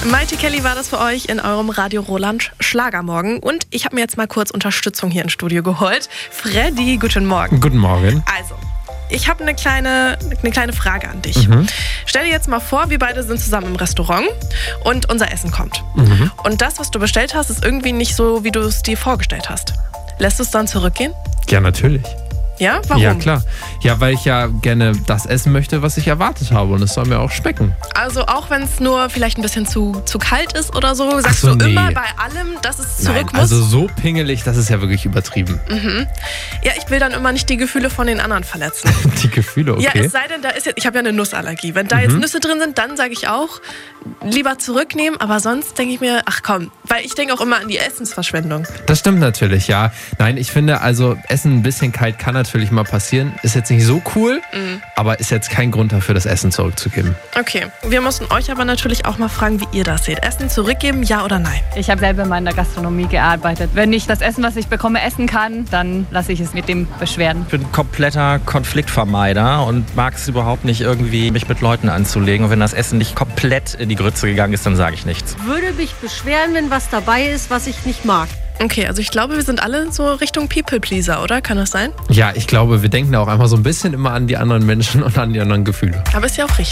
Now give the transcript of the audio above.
Maite Kelly war das für euch in eurem Radio Roland Schlagermorgen. Und ich habe mir jetzt mal kurz Unterstützung hier ins Studio geholt. Freddy, guten Morgen. Guten Morgen. Also, ich habe eine kleine Frage an dich. Stell dir jetzt mal vor, wir beide sind zusammen im Restaurant und unser Essen kommt. Und das, was du bestellt hast, ist irgendwie nicht so, wie du es dir vorgestellt hast. Lässt du es dann zurückgehen? Ja, natürlich. Ja? Warum? Ja, klar. Ja, weil ich ja gerne das essen möchte, was ich erwartet habe. Und es soll mir auch schmecken. Also auch wenn es nur vielleicht ein bisschen zu kalt ist oder so, sagst so, du nee. immer bei allem, dass es zurück muss? Also so pingelig, das ist ja wirklich übertrieben. Ja, ich will dann immer nicht die Gefühle von den anderen verletzen. Die Gefühle, okay. Ja, es sei denn, da ist jetzt, ich habe ja eine Nussallergie. Wenn da jetzt Nüsse drin sind, dann sage ich auch, lieber zurücknehmen. Aber sonst denke ich mir, ach komm, weil ich denke auch immer an die Essensverschwendung. Das stimmt natürlich, ja. Nein, ich finde, also Essen ein bisschen kalt kann natürlich mal passieren. Ist jetzt nicht so cool, aber ist jetzt kein Grund dafür, das Essen zurückzugeben. Okay, wir mussten euch aber natürlich auch mal fragen, wie ihr das seht. Essen zurückgeben, ja oder nein? Ich habe selber mal in der Gastronomie gearbeitet. Wenn ich das Essen, was ich bekomme, essen kann, dann lasse ich es mit dem beschweren. Ich bin ein kompletter Konfliktvermeider und mag es überhaupt nicht, irgendwie mich mit Leuten anzulegen. Und wenn das Essen nicht komplett in die Grütze gegangen ist, dann sage ich nichts. Würde mich beschweren, wenn was dabei ist, was ich nicht mag. Okay, also ich glaube, wir sind alle so Richtung People-Pleaser, oder? Kann das sein? Ja, ich glaube, wir denken auch einfach so ein bisschen immer an die anderen Menschen und an die anderen Gefühle. Aber ist ja auch richtig.